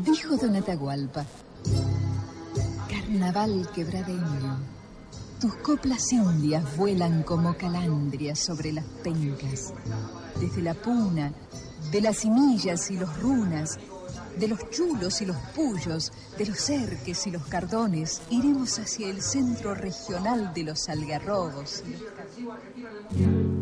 Dijo don Atahualpa: carnaval quebradeño, tus coplas indias vuelan como calandrias sobre las pencas. Desde la puna, de las simillas y los runas, de los chulos y los puyos, de los cerques y los cardones, iremos hacia el centro regional de los algarrobos y los...